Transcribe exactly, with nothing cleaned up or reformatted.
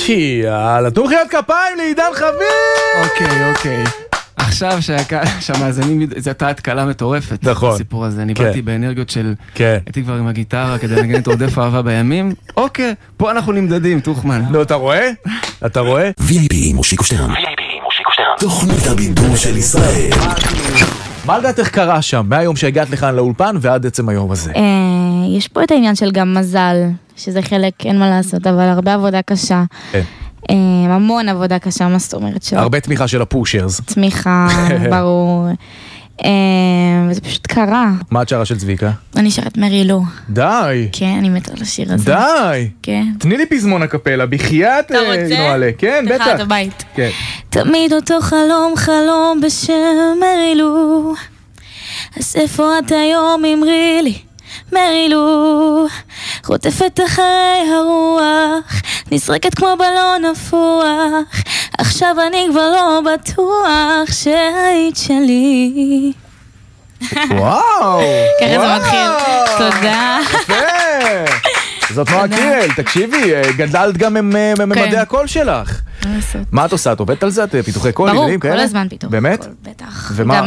יאללה, תנו מחיאות כפיים לעידן חביב! אוקיי, אוקיי. עכשיו שהמאזינים, זו הייתה התקלה מטורפת. נכון. הסיפור הזה, אני באתי באנרגיות של... כן. הייתי כבר עם הגיטרה כדי לנגן את עודף אהבה בימים. אוקיי, פה אנחנו נמדדים, תוכמן. נו, אתה רואה? אתה רואה? וי איי פי עם מושיקו שטרן. וי איי פי עם מושיקו שטרן. תוכנית הבידור של ישראל. מה לדעתך קרה שם, מהיום שהגעת לכאן לאולפן ועד עצם היום הזה? יש פה את העניין של גם מזל, שזה חלק, אין מה לעשות, אבל הרבה עבודה קשה. כן. המון עבודה קשה, מה זאת אומרת שלא? הרבה תמיכה של הפושרס. תמיכה, ברור. וזה פשוט קרה. מה את שרה של צביקה? אני שרת מרילו. די. כן, אני מתה על השיר הזה. די. כן. תני לי פזמון הקפלה, בחייאת. אתה רוצה? כן, בטח. לך את הבית. כן. תמיד אותו חלום, חלום בשם מרילו. אז איפה את היום אמרי לי? מרילו, חוטפת אחרי הרוח, נזרקת כמו בלון הפוח, עכשיו אני כבר לא בטוח שהיית שלי. וואו! ככה זה מתחיל. תודה. יפה! זאת נועה קירל, תקשיבי, גדלת גם מממדי הקול שלך. מה את עושה? את עובדת על זה? פיתוחי קול? ברור, כל הזמן פיתוח. באמת? בטח. ומה?